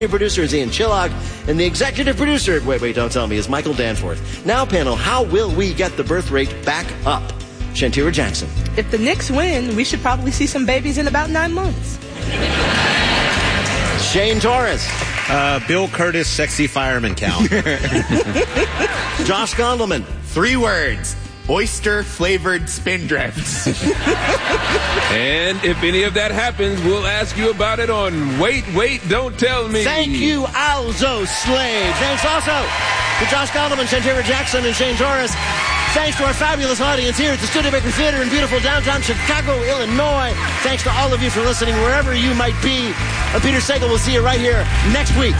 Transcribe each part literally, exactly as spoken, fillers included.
Producer is Ian Chillock, and the executive producer, wait, wait, don't tell me, is Michael Danforth. Now, panel, how will we get the birth rate back up? Shantira Jackson. If the Knicks win, we should probably see some babies in about nine months. Shane Torres. Uh, Bill Curtis, sexy fireman count. Josh Gondelman. Three words. Oyster-flavored spindrifts. And if any of that happens, we'll ask you about it on Wait, Wait, Don't Tell Me. Thank you, Alzo Slave. Thanks also to Josh Gondelman, Shantira Jackson, and Shane Torres. Thanks to our fabulous audience here at the Studebaker Theater in beautiful downtown Chicago, Illinois. Thanks to all of you for listening wherever you might be. I'm Peter Sagal. We'll see you right here next week.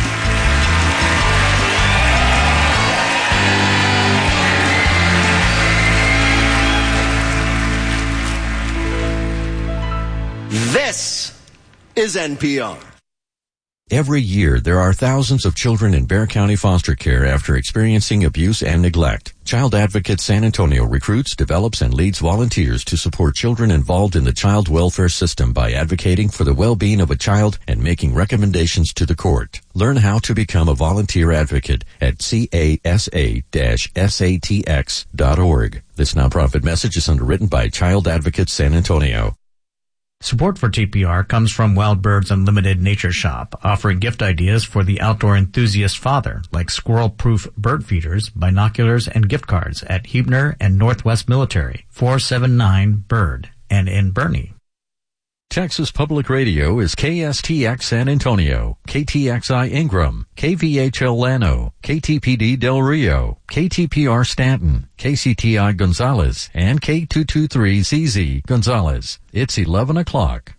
This is N P R. Every year, there are thousands of children in Bexar County foster care after experiencing abuse and neglect. Child Advocate San Antonio recruits, develops, and leads volunteers to support children involved in the child welfare system by advocating for the well-being of a child and making recommendations to the court. Learn how to become a volunteer advocate at casa dash satx dot org. This nonprofit message is underwritten by Child Advocate San Antonio. Support for T P R comes from Wild Birds Unlimited Nature Shop, offering gift ideas for the outdoor enthusiast father, like squirrel-proof bird feeders, binoculars, and gift cards at Huebner and Northwest Military, four seven nine Bird, and in Bernie. Texas Public Radio is K S T X San Antonio, K T X I Ingram, K V H L Llano, K T P D Del Rio, K T P R Stanton, K C T I Gonzales, and K two two three Z Z Gonzales. It's eleven o'clock.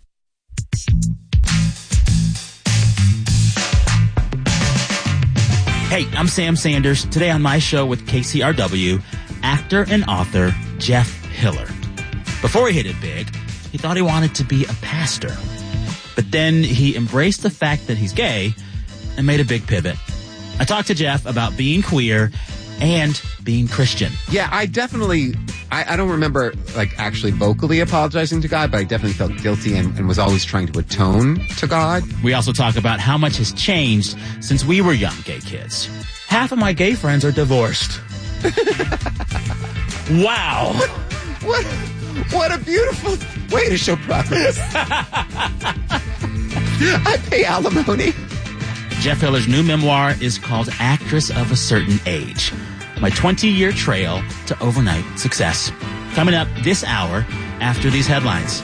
Hey, I'm Sam Sanders. Today on my show with K C R W, actor and author Jeff Hiller. Before he hit it big, he thought he wanted to be a pastor. But then he embraced the fact that he's gay and made a big pivot. I talked to Jeff about being queer and being Christian. Yeah, I definitely, I, I don't remember like actually vocally apologizing to God, but I definitely felt guilty and, and was always trying to atone to God. We also talk about how much has changed since we were young gay kids. Half of my gay friends are divorced. Wow. What? What a beautiful way to show progress. I pay alimony. Jeff Hiller's new memoir is called Actress of a Certain Age, my twenty-year trail to overnight success. Coming up this hour after these headlines.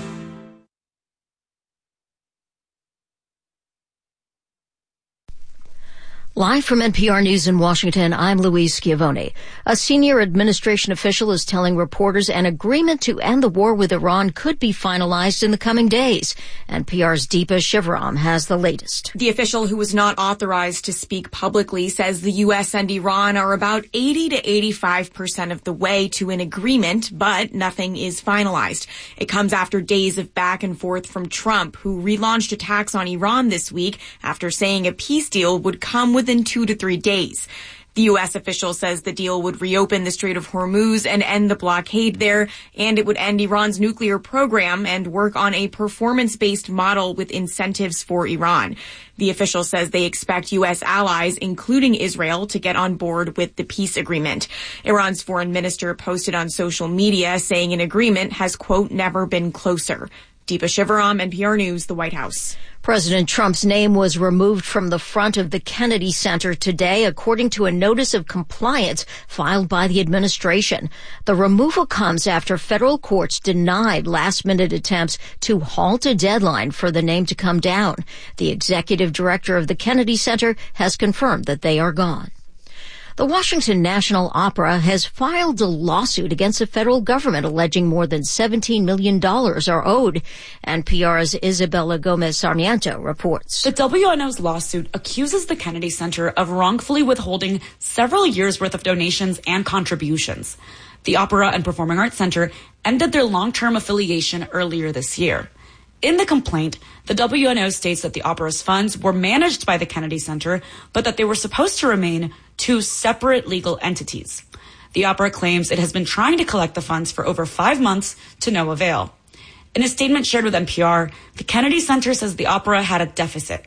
Live from N P R News in Washington, I'm Louise Schiavone. A senior administration official is telling reporters an agreement to end the war with Iran could be finalized in the coming days. N P R's Deepa Shivaram has the latest. The official, who was not authorized to speak publicly, says the U S and Iran are about eighty to eighty-five percent of the way to an agreement, but nothing is finalized. It comes after days of back and forth from Trump, who relaunched attacks on Iran this week after saying a peace deal would come with in two to three days. The U S official says the deal would reopen the Strait of Hormuz and end the blockade there, and it would end Iran's nuclear program and work on a performance-based model with incentives for Iran. The official says they expect U S allies, including Israel, to get on board with the peace agreement. Iran's foreign minister posted on social media saying an agreement has, quote, never been closer. Deepa Shivaram, N P R News, the White House. President Trump's name was removed from the front of the Kennedy Center today, according to a notice of compliance filed by the administration. The removal comes after federal courts denied last-minute attempts to halt a deadline for the name to come down. The executive director of the Kennedy Center has confirmed that they are gone. The Washington National Opera has filed a lawsuit against the federal government alleging more than seventeen million dollars are owed. N P R's Isabella Gomez Sarmiento reports. The W N O's lawsuit accuses the Kennedy Center of wrongfully withholding several years' worth of donations and contributions. The Opera and Performing Arts Center ended their long-term affiliation earlier this year. In the complaint, the W N O states that the opera's funds were managed by the Kennedy Center, but that they were supposed to remain two separate legal entities. The opera claims it has been trying to collect the funds for over five months to no avail. In a statement shared with N P R, the Kennedy Center says the opera had a deficit.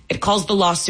It calls the lawsuit